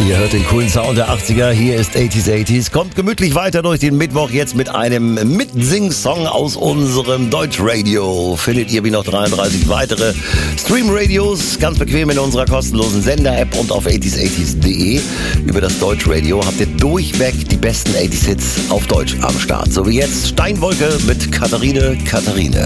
Ihr hört den coolen Sound der 80er, hier ist 80s. Kommt gemütlich weiter durch den Mittwoch jetzt mit einem Mitsing-Song aus unserem Deutschradio. Findet ihr wie noch 33 weitere Stream-Radios, ganz bequem in unserer kostenlosen Sender-App und auf 80s80s.de. Über das Deutschradio habt ihr durchweg die besten 80s-Hits auf Deutsch am Start. So wie jetzt Steinwolke mit Katharine.